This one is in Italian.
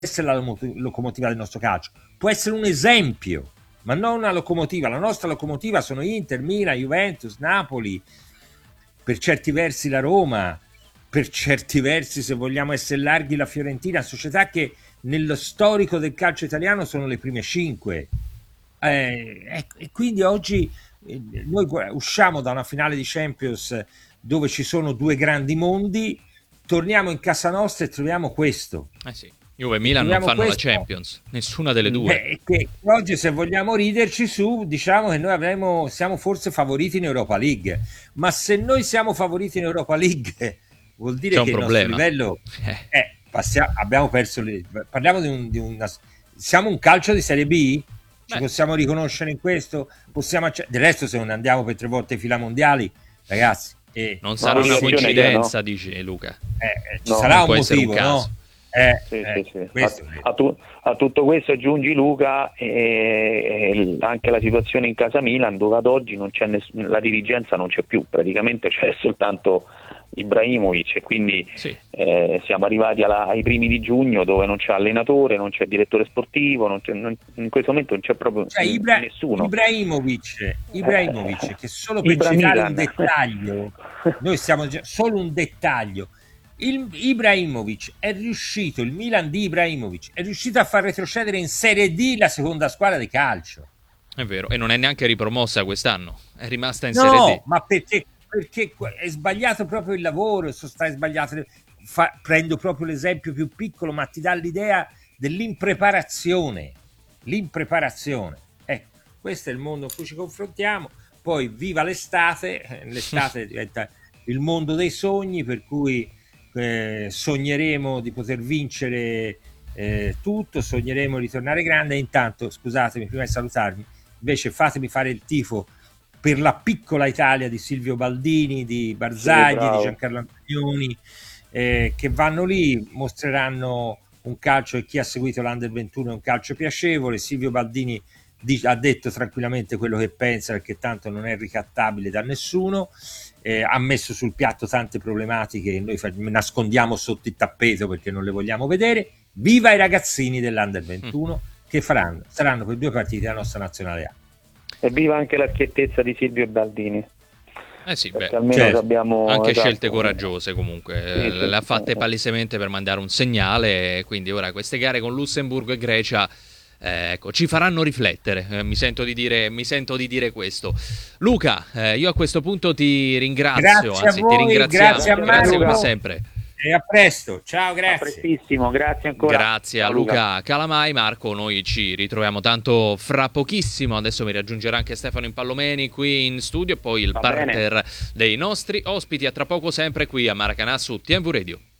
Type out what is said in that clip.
essere la locomotiva del nostro calcio, può essere un esempio, ma non una locomotiva. La nostra locomotiva sono Inter, Milan, Juventus, Napoli, per certi versi la Roma, per certi versi, se vogliamo essere larghi, la Fiorentina, società che nello storico del calcio italiano sono le prime 5. E quindi oggi noi usciamo da una finale di Champions dove ci sono due grandi mondi, torniamo in casa nostra e troviamo questo. Sì. Juve e Milan non fanno la Champions, nessuna delle due. Che oggi, se vogliamo riderci su, diciamo che noi siamo forse favoriti in Europa League, ma se noi siamo favoriti in Europa League vuol dire c'è che un problema. Il nostro livello abbiamo perso parliamo siamo un calcio di Serie B? Ci possiamo riconoscere in questo? Del resto, se non andiamo per 3 volte fila mondiali, ragazzi, non sarà una coincidenza, no? Dice Luca. Ci sarà un motivo, no? Sì. A tutto questo aggiungi, Luca, anche la situazione in casa Milan, dove ad oggi non c'è la dirigenza non c'è più, praticamente c'è soltanto Ibrahimovic, e quindi siamo arrivati ai primi di giugno, dove non c'è allenatore, non c'è direttore sportivo, in questo momento non c'è proprio nessuno. Ibrahimovic, che solo per citare un dettaglio, noi stiamo solo un dettaglio. Ibrahimovic è riuscito, il Milan di Ibrahimovic è riuscito a far retrocedere in Serie D la seconda squadra di calcio. È vero, e non è neanche ripromossa quest'anno, è rimasta in Serie D. No, ma perché è sbagliato proprio il lavoro, è sbagliato. Prendo proprio l'esempio più piccolo, ma ti dà l'idea dell'impreparazione. Ecco, questo è il mondo in cui ci confrontiamo. Poi viva l'estate diventa il mondo dei sogni, per cui sogneremo di poter vincere tutto, sogneremo di tornare grande. E intanto, scusatemi, prima di salutarmi, invece fatemi fare il tifo per la piccola Italia di Silvio Baldini, di Barzagli, di Giancarlo Antonioni, che vanno lì, mostreranno un calcio, e chi ha seguito l'Under 21 è un calcio piacevole. Silvio Baldini ha detto tranquillamente quello che pensa, perché tanto non è ricattabile da nessuno. Ha messo sul piatto tante problematiche che noi nascondiamo sotto il tappeto perché non le vogliamo vedere. Viva i ragazzini dell'Under 21 che saranno per 2 partite la nostra nazionale A. E viva anche l'archittezza di Silvio Baldini. Almeno abbiamo anche scelte coraggiose, comunque le ha fatte palesemente per mandare un segnale, quindi ora queste gare con Lussemburgo e Grecia ci faranno riflettere. Mi sento di dire questo. Luca, io a questo punto ti ringrazio, ti ringraziamo, grazie come sempre. E a presto, ciao, grazie. A prestissimo, grazie ancora. Grazie a Luca Calamai. Marco, noi ci ritroviamo tanto fra pochissimo. Adesso mi raggiungerà anche Stefano Impallomeni qui in studio, e poi il parterre dei nostri ospiti. A tra poco, sempre qui a Maracanã su TNV Radio.